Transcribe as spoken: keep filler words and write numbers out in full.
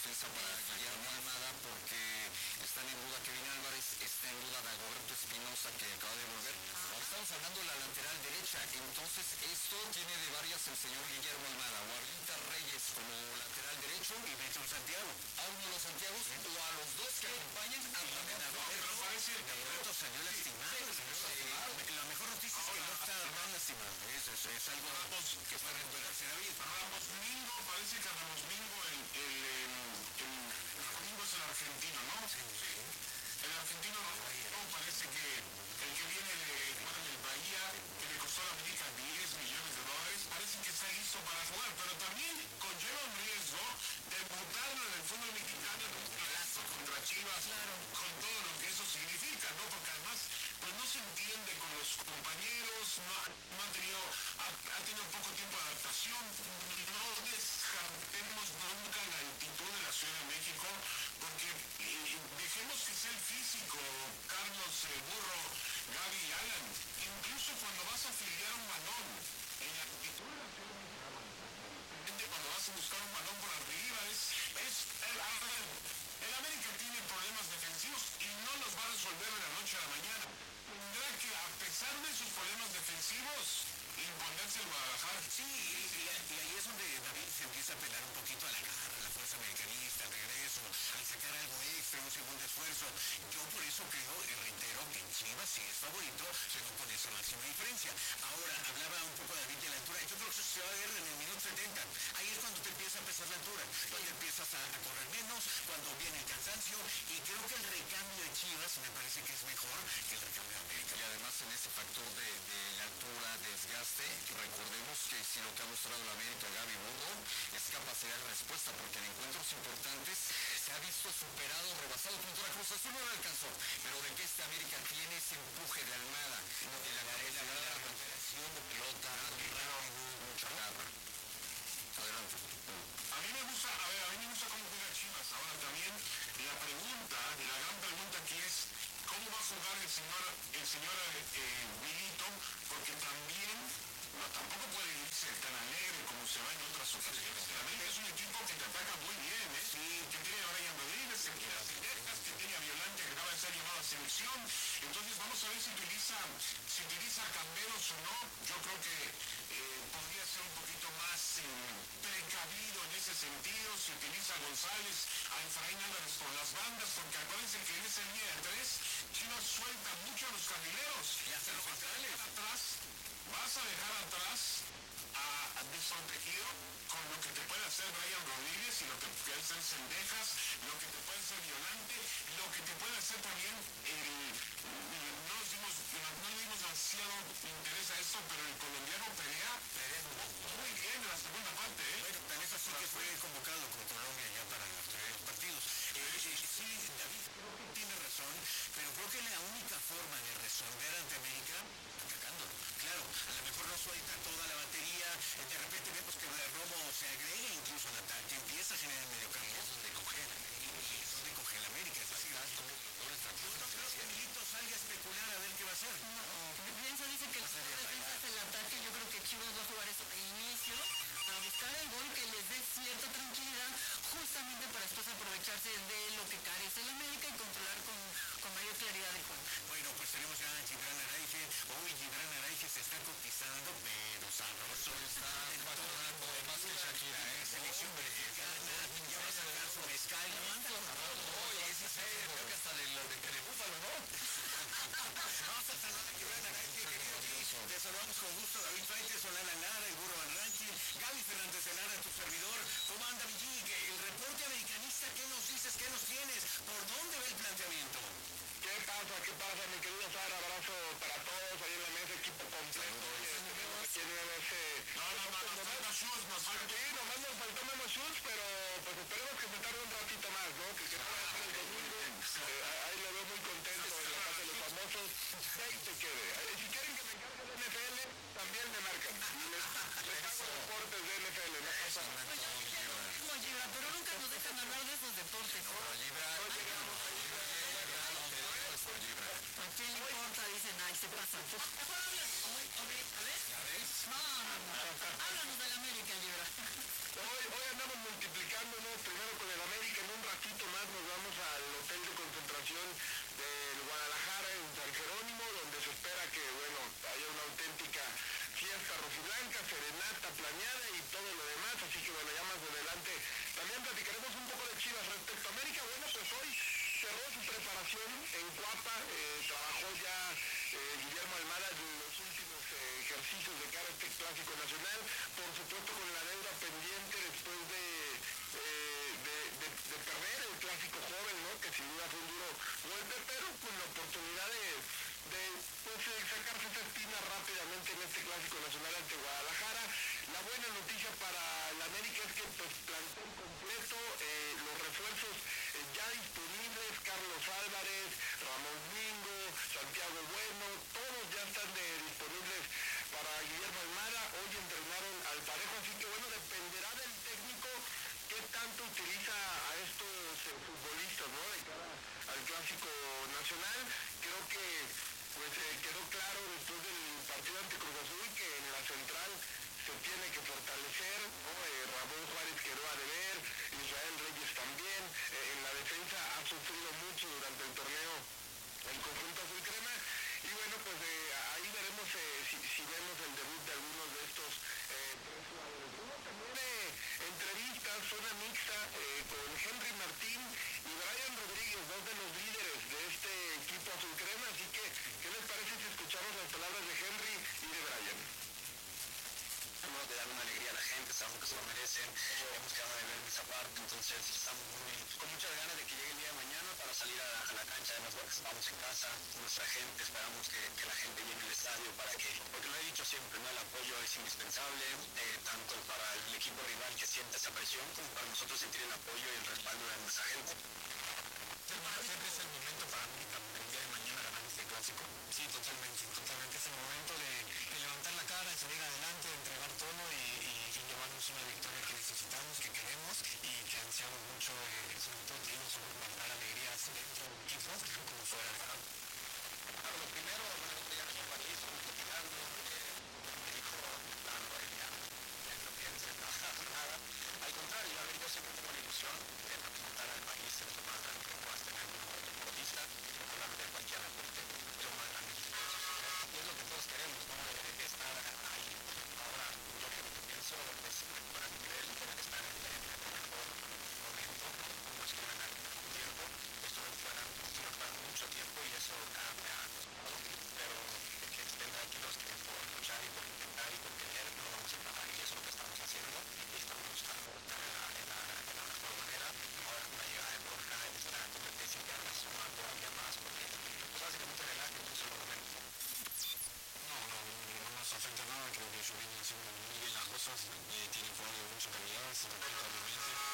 defensa para Guillermo Almada, porque están en duda Kevin Álvarez, está en duda Dagoberto Espinosa, que acaba de volver. Estamos hablando de la lateral derecha, entonces esto tiene de varias el señor Guillermo Almada, o a Rita Reyes como lateral derecho y Víctor Santiago, a uno de los Santiagos, o a los dos que acompañan a Dagoberto. Parece que Dagoberto salió lastimado. La mejor noticia es que no está tan lastimado, eso es, es algo que puede recuperarse David. Ramos Mingo, parece que Ramos Mingo, el, el, el, el, el Mingo es el argentino, ¿no? Sí. El argentino no, parece que el que viene de jugar en el Bahía, que le costó a la América diez millones de dólares, parece que está listo para jugar, pero también conlleva un riesgo de debutarlo en el fútbol mexicano en un clásico contra Chivas, claro, con todo lo que eso significa, ¿no? Porque además, pues no se entiende con los compañeros, no, no han tenido, ha, ha tenido poco tiempo de adaptación, no descartemos nunca la altitud de la Ciudad de México, porque eh, dejemos que sea el físico, Carlos, eh, Burro, Gaby y Alan, incluso cuando vas a afiliar un balón, en la altitud de la Ciudad de México, cuando vas a buscar un balón por arriba, es, es el, el América tiene problemas defensivos y no los va a resolver de la noche a la mañana. Tendrá que, a pesar de sus problemas defensivos, imponerse el Guadalajara. Sí, y, y, y ahí es donde David se empieza a apelar un poquito a la garra, a la fuerza americanista, al regreso, al sacar algo extra, un segundo esfuerzo. Yo por eso creo y reitero que en Chivas sí es favorito, pero con esa máxima diferencia. Ahora, hablaba un poco David de la altura, yo creo que eso se va a ver en el minuto setenta. Ahí es cuando te empieza a pesar la altura, cuando empiezas a, a correr menos, cuando viene el cansancio, y creo que el recambio de Chivas me parece que es mejor que el recambio de América. Y además en ese factor de, de la altura, desgaste, recordemos que si lo que ha mostrado la América, Gaby Burro, es capacidad de respuesta, porque en encuentros importantes se ha visto superado, rebasado contra Cruz Azul, no le alcanzó, pero de que este América tiene ese empuje de Almada, de la carrera, la recuperación de pelota, mucha garra. Adelante. A mí me gusta, a ver, a mí me gusta cómo juega Chivas. Ahora también la pregunta, la gran pregunta que es, ¿cómo va a jugar el señor, el señor eh, Milito? Porque también, no, tampoco puede irse tan alegre como se va en otras ocasiones. El América es un equipo que te ataca muy bien, ¿eh? Sí, que tiene a Brian Rodríguez, que tiene a Cendejas, que tiene a Violante, que acaba de ser llamado a selección. Entonces vamos a ver si utiliza, si utiliza Camberos o no. Yo creo que eh, podría ser un poquito más eh, precavido en ese sentido, si utiliza a González, a Efraín Álvarez por las bandas, porque acuérdense que en esa línea de tres, Chivas suelta mucho a los carrileros. Y hasta los centrales. Atrás, vas a dejar atrás a, a desprotegido con lo que te puede hacer Brian Rodríguez y lo que te puede hacer Cendejas, lo que te puede hacer Violante, lo que te puede hacer también el, no nos dimos, no le dimos demasiado interés a esto, pero el colombiano Perea, muy bien en la segunda parte, ¿eh? Bueno, tan es así que fue convocado con Colombia ya para los primeros partidos. Eh, eh, sí, David, creo que tiene razón, pero creo que la única forma de resolver ante América, atacándolo. Claro, a lo mejor no suelta toda la batería, eh, de repente vemos que Romo se agrega incluso al ataque, empieza a generar el mediocampo. Y es donde congela, y es donde congela América, es decir, yo no creo que Milito salga a especular a ver qué va a hacer. No, pienso, dice que la defensa es el ataque, yo creo que Chivas va a jugar eso de inicio, a buscar el gol que les dé cierta tranquilidad, justamente para después aprovecharse de lo que carece el América y controlar con, con mayor claridad el juego. Bueno, pues tenemos ya a Gibran Araige. Hoy Gibran Araige se está cotizando, pero sabroso está facturando más que Shakira, ¿eh? Selección mexicana, ya va a sacar su mezcal, no anda oye, ese es creo que hasta de lo de Búfalo, ¿no? Vamos a saludar a Gibran Araige, querido Gui. Te saludamos con gusto, David Faites, Solana Lara, el Burro Van Ranking, Gaby Fernández de Lara, tu servidor. ¿Cómo anda, mi Gui? El reporte americanista, ¿qué nos dices? ¿Qué nos tienes? ¿Por dónde va el planteamiento? ¿Qué pasa? ¿Qué pasa, mi querido Sara? Abrazo para todos ahí en la mesa, equipo completo. Aquí en ese... No, no, no, nos falta Schultz, nos falta... Sí, nomás nos faltó Memo Schultz, pero pues esperemos que se tarde un ratito más, ¿no? Que se pueda hacer el domingo. Eh, ahí lo veo muy contento en la casa de los famosos. Ahí se quede. Eh, Si quieren que me encargue de N F L, también me marcan. Les, les hago reportes de N F L, no pasa nada. Pues yo dije lo mismo, Gibran, pero nunca nos dejan hablar de esos deportes. No, Gibran, No llegamos ahí. ¿A quién le importa? Dicen, ay, se pasa. Mejor hablas hoy, hombre, a ver. ¿Ya ves? No, no, no. Háblanos del América, Gibran. Hoy, hoy andamos multiplicándonos primero con el América en pues plantel completo, eh, los refuerzos eh, ya disponibles, Carlos Álvarez, Ramón Mingo, Santiago Bueno, todos ya están de, disponibles para Guillermo Almada. Hoy entrenaron al parejo, así que bueno, dependerá del técnico qué tanto utiliza a estos eh, futbolistas, ¿no? De cara al Clásico Nacional. Creo que pues eh, quedó claro después del partido ante Cruz Azul que en la central se tiene que fortalecer, ¿no? Eh, Ramón Juárez quedó a deber, Israel Reyes también, eh, en la defensa ha sufrido mucho durante el torneo el conjunto azul crema, y bueno, pues eh, ahí veremos eh, si, si vemos el debut de algunos de estos eh, tres jugadores. Hubo también eh, entrevistas, zona mixta, eh, con Henry Martín y Brian Rodríguez, dos de los líderes de este equipo azul crema, así que, ¿qué les parece si escuchamos las palabras de Henry y de Brian? De dar una alegría a la gente, sabemos que se lo merecen, hemos quedado de ver esa parte, entonces estamos muy, con muchas ganas de que llegue el día de mañana para salir a, a la cancha, además porque estamos en casa, nuestra gente, esperamos que, que la gente llene el estadio para que, porque lo he dicho siempre, ¿no? El apoyo es indispensable, eh, tanto para el equipo rival que siente esa presión, como para nosotros sentir el apoyo y el respaldo de nuestra gente. Siempre es el momento para mí, para el día de mañana ganar este clásico. Sí, totalmente, totalmente. Es el momento de, de levantar la cara, de salir adelante, de entregar todo y, y, y llevarnos una victoria que necesitamos, que queremos y que ansiamos mucho, eh, sobre todo tenemos dar alegrías dentro del equipo como fuera del campo. Claro, lo primero, bueno, ya aquí en París, platicando, eh, me dijo, claro, ya, ya no pienses nada, nada. Al contrario, a ver, yo siempre tengo la ilusión de representar al país en lo más grande que puedas tener como deportista, hablando de cualquier deporte, lo más grande que puedas hacer. Y es lo que todos queremos, ¿no? De, de estar ahí. Ahora, yo que pienso es actuar a nivel, tener que estar en, en el mejor momento, como estuve en algún tiempo, estuve fuera, estuve fuera mucho tiempo y eso nada me ha costado, pero que estén tranquilos que por luchar y por intentar y por querer no vamos a parar y eso es lo que estamos haciendo y estamos buscando estar en la, en la, en la mejor manera. Ahora con la llegada de Borja, esta competencia que ahora suma todavía más porque pues hace que no te relajes en un solo momento. No, no, no nos afecta nada, creo que ellos vienen haciendo muy bien las cosas, eh, tienen jugadores de mucha calidad, se repite obviamente.